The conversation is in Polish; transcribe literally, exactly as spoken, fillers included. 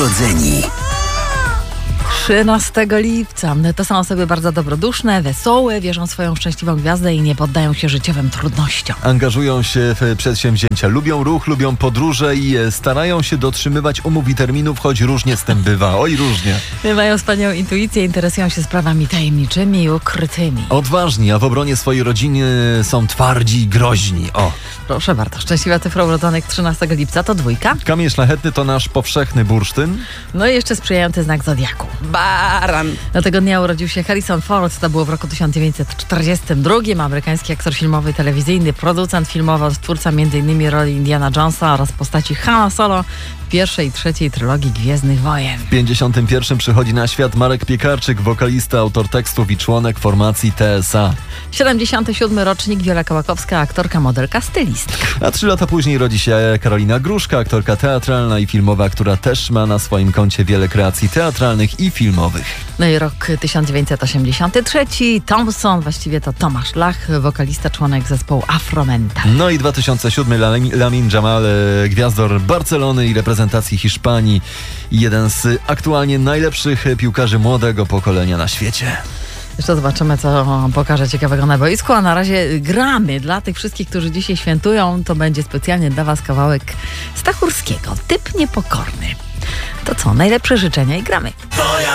Urodzeni. trzynastego lipca. To są osoby bardzo dobroduszne, wesołe, wierzą w swoją szczęśliwą gwiazdę i nie poddają się życiowym trudnościom. Angażują się w przedsięwzięcia, lubią ruch, lubią podróże i starają się dotrzymywać umów i terminów, choć różnie z tym bywa. Oj, różnie. Mają wspaniałą intuicję, interesują się sprawami tajemniczymi i ukrytymi. Odważni, a w obronie swojej rodziny są twardzi i groźni. O. Proszę bardzo, szczęśliwa cyfra urodzonych trzynastego lipca to dwójka. Kamień szlachetny to nasz powszechny bursztyn. No i jeszcze sprzyjający znak zodiaku. Baran. Do tego dnia urodził się Harrison Ford, to było w roku tysiąc dziewięćset czterdziestym drugim. Amerykański aktor filmowy, telewizyjny, producent filmowy, twórca między innymi roli Indiana Jonesa oraz postaci Hana Solo w pierwszej i trzeciej trylogii Gwiezdnych Wojen. W pięćdziesiątym pierwszym przychodzi na świat Marek Piekarczyk, wokalista, autor tekstów i członek formacji T S A. siedemdziesiąty siódmy rocznik, Wiola Kołakowska, aktorka, modelka, stylistka. A trzy lata później rodzi się Karolina Gruszka, aktorka teatralna i filmowa, która też ma na swoim koncie wiele kreacji teatralnych i filmowych. No i rok tysiąc dziewięćset osiemdziesiąty trzeci, Thompson, właściwie to Tomasz Lach, wokalista, członek zespołu Afromental. No i dwa tysiące siódmy Lamine Yamal, gwiazdor Barcelony i reprezentacji Hiszpanii. Jeden z aktualnie najlepszych piłkarzy młodego pokolenia na świecie. Jeszcze zobaczymy, co pokaże ciekawego na boisku, a na razie gramy. Dla tych wszystkich, którzy dzisiaj świętują, to będzie specjalnie dla was kawałek Stachurskiego. Typ niepokorny. To co, najlepsze życzenia i gramy.